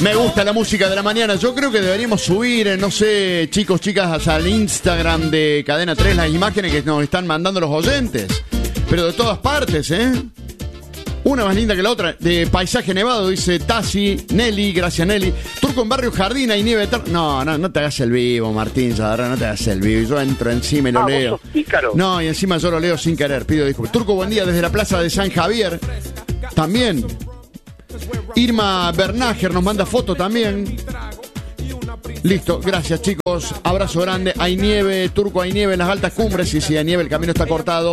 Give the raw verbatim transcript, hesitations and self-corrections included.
Me gusta la música de la mañana. Yo creo que deberíamos subir, eh, no sé, chicos, chicas, al Instagram de Cadena tres las imágenes que nos están mandando los oyentes. Pero de todas partes, ¿eh? Una más linda que la otra. De Paisaje Nevado, dice Tasi, Nelly, gracias Nelly. Turco en Barrio Jardín, hay nieve eterna. No, no, no te hagas el vivo, Martín, Zadarra, no te hagas el vivo. Yo entro encima y lo ah, leo. ¿vos sos pícaro? No, y encima yo lo leo sin querer, pido disculpas. Turco, buen día desde la Plaza de San Javier. También. Irma Bernager nos manda foto también. Listo, gracias chicos. Abrazo grande. Hay nieve, Turco, hay nieve en las altas cumbres. Sí, sí, hay nieve, el camino está cortado.